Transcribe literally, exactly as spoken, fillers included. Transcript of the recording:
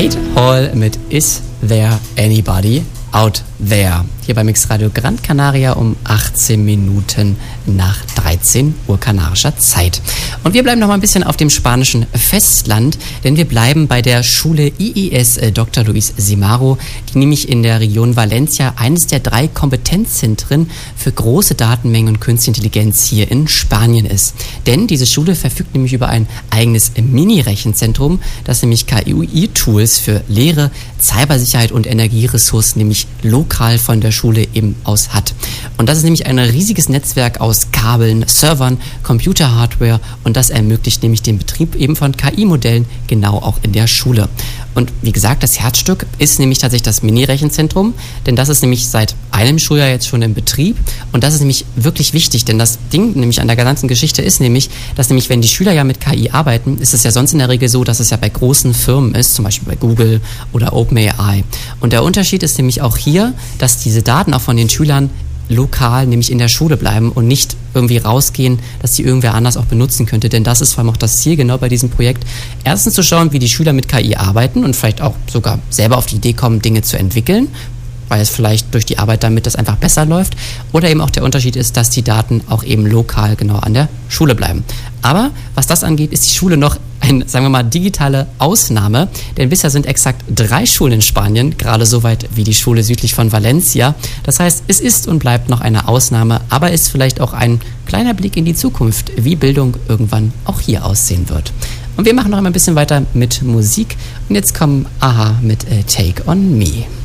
Kate Hall mit Is There Anybody Out There? Hier bei Mix Radio Gran Canaria um achtzehn Minuten nach dreizehn Uhr kanarischer Zeit. Und wir bleiben noch mal ein bisschen auf dem spanischen Festland, denn wir bleiben bei der Schule I I S äh, Doktor Luis Simaro, die nämlich in der Region Valencia eines der drei Kompetenzzentren für große Datenmengen und Künstliche Intelligenz hier in Spanien ist. Denn diese Schule verfügt nämlich über ein eigenes Mini-Rechenzentrum, das nämlich K I-Tools für Lehre, Cybersicherheit und Energieressourcen nämlich lokal von der Schule eben aus hat. Und das ist nämlich ein riesiges Netzwerk aus Kabeln, Servern, Computerhardware und das ermöglicht nämlich den Betrieb eben von K I-Modellen genau auch in der Schule. Und wie gesagt, das Herzstück ist nämlich tatsächlich das Mini-Rechenzentrum, denn das ist nämlich seit einem Schuljahr jetzt schon im Betrieb und das ist nämlich wirklich wichtig, denn das Ding nämlich an der ganzen Geschichte ist nämlich, dass nämlich, wenn die Schüler ja mit K I arbeiten, ist es ja sonst in der Regel so, dass es ja bei großen Firmen ist, zum Beispiel bei Google oder OpenAI. Und der Unterschied ist nämlich auch hier, dass diese Daten auch von den Schülern lokal, nämlich in der Schule bleiben und nicht irgendwie rausgehen, dass die irgendwer anders auch benutzen könnte. Denn das ist vor allem auch das Ziel genau bei diesem Projekt. Erstens zu schauen, wie die Schüler mit K I arbeiten und vielleicht auch sogar selber auf die Idee kommen, Dinge zu entwickeln, weil es vielleicht durch die Arbeit damit das einfach besser läuft. Oder eben auch der Unterschied ist, dass die Daten auch eben lokal genau an der Schule bleiben. Aber was das angeht, ist die Schule noch eine, sagen wir mal, digitale Ausnahme. Denn bisher sind exakt drei Schulen in Spanien, gerade so weit wie die Schule südlich von Valencia. Das heißt, es ist und bleibt noch eine Ausnahme, aber ist vielleicht auch ein kleiner Blick in die Zukunft, wie Bildung irgendwann auch hier aussehen wird. Und wir machen noch ein bisschen weiter mit Musik. Und jetzt kommen Aha mit äh, Take On Me.